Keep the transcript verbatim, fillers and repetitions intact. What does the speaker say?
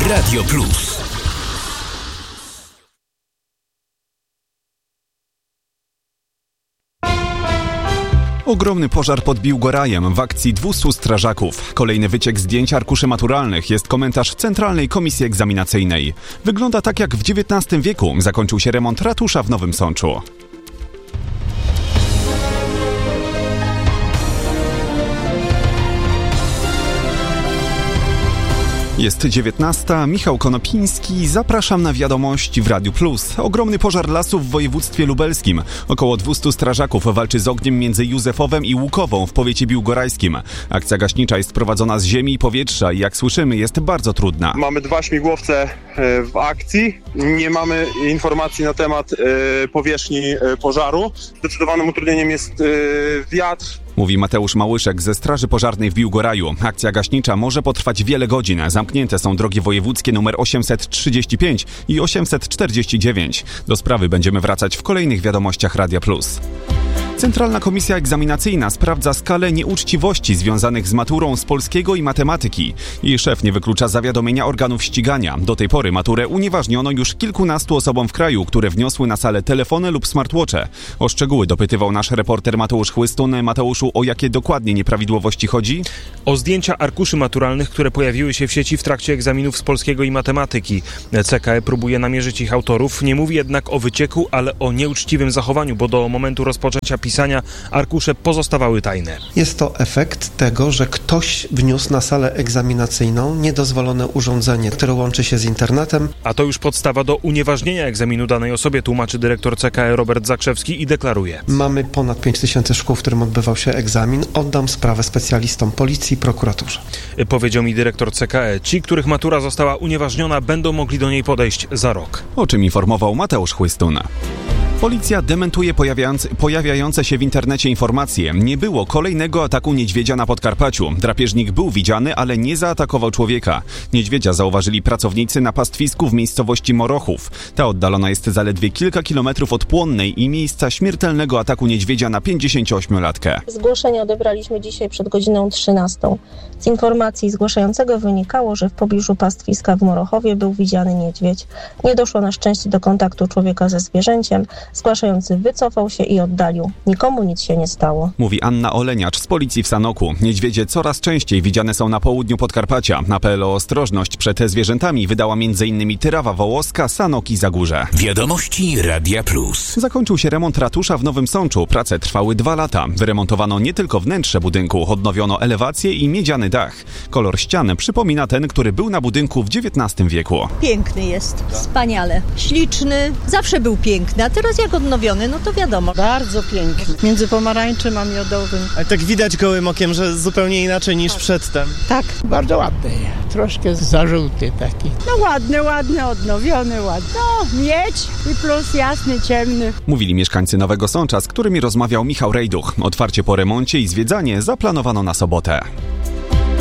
Radio Plus. Ogromny pożar pod Biłgorajem w akcji dwustu strażaków. Kolejny wyciek zdjęć arkuszy maturalnych jest komentarz Centralnej Komisji Egzaminacyjnej. Wygląda tak jak w dziewiętnastym wieku zakończył się remont ratusza w Nowym Sączu. Jest dziewiętnasta, Michał Konopiński, zapraszam na wiadomości w Radiu Plus. Ogromny pożar lasów w województwie lubelskim. Około dwustu strażaków walczy z ogniem między Józefowem i Łukową w powiecie biłgorajskim. Akcja gaśnicza jest prowadzona z ziemi i powietrza i jak słyszymy jest bardzo trudna. Mamy dwa śmigłowce w akcji, nie mamy informacji na temat powierzchni pożaru. Zdecydowanym utrudnieniem jest wiatr. Mówi Mateusz Małyszek ze Straży Pożarnej w Biłgoraju. Akcja gaśnicza może potrwać wiele godzin. Zamknięte są drogi wojewódzkie numer osiemset trzydzieści pięć i osiemset czterdzieści dziewięć. Do sprawy będziemy wracać w kolejnych wiadomościach Radia Plus. Centralna Komisja Egzaminacyjna sprawdza skalę nieuczciwości związanych z maturą z polskiego i matematyki. Jej szef nie wyklucza zawiadomienia organów ścigania. Do tej pory maturę unieważniono już kilkunastu osobom w kraju, które wniosły na salę telefony lub smartwatche. O szczegóły dopytywał nasz reporter Mateusz Chłystun. Mateuszu, o jakie dokładnie nieprawidłowości chodzi? O zdjęcia arkuszy maturalnych, które pojawiły się w sieci w trakcie egzaminów z polskiego i matematyki. C K E próbuje namierzyć ich autorów. Nie mówi jednak o wycieku, ale o nieuczciwym zachowaniu, bo do momentu rozpoczęcia pisania arkusze pozostawały tajne. Jest to efekt tego, że ktoś wniósł na salę egzaminacyjną niedozwolone urządzenie, które łączy się z internetem. A to już podstawa do unieważnienia egzaminu danej osobie, tłumaczy dyrektor C K E Robert Zakrzewski i deklaruje. Mamy ponad pięć tysięcy szkół, w którym odbywał się egzamin. Oddam sprawę specjalistom policji i prokuraturze. Powiedział mi dyrektor C K E. Ci, których matura została unieważniona, będą mogli do niej podejść za rok. O czym informował Mateusz Chłystun. Policja dementuje pojawiające, pojawiające się w internecie informacje. Nie było kolejnego ataku niedźwiedzia na Podkarpaciu. Drapieżnik był widziany, ale nie zaatakował człowieka. Niedźwiedzia zauważyli pracownicy na pastwisku w miejscowości Morochów. Ta oddalona jest zaledwie kilka kilometrów od Płonnej i miejsca śmiertelnego ataku niedźwiedzia na pięćdziesięcioośmiolatkę. Zgłoszenie odebraliśmy dzisiaj przed godziną trzynastą. Z informacji zgłaszającego wynikało, że w pobliżu pastwiska w Morochowie był widziany niedźwiedź. Nie doszło na szczęście do kontaktu człowieka ze zwierzęciem. Zgłaszający wycofał się i oddalił. Nikomu nic się nie stało. Mówi Anna Oleniacz z policji w Sanoku. Niedźwiedzie coraz częściej widziane są na południu Podkarpacia. Apel o ostrożność przed zwierzętami wydała między innymi Tyrawa Wołoska, Sanok i Zagórze. Wiadomości Radia Plus. Zakończył się remont ratusza w Nowym Sączu. Prace trwały dwa lata. Wyremontowano nie tylko wnętrze budynku, odnowiono elewację i miedziany dach. Kolor ścian przypomina ten, który był na budynku w dziewiętnastym wieku. Piękny jest, wspaniale, śliczny, zawsze był piękny, a teraz jak odnowiony, no to wiadomo. Bardzo piękny, między pomarańczem a miodowym. Ale tak widać gołym okiem, że zupełnie inaczej niż przedtem. Tak, bardzo ładny, troszkę zażółty taki. No ładny, ładny, odnowiony, ładny. No, miedź i plus jasny, ciemny. Mówili mieszkańcy Nowego Sącza, z którymi rozmawiał Michał Rejduch. Otwarcie po remoncie i zwiedzanie zaplanowano na sobotę.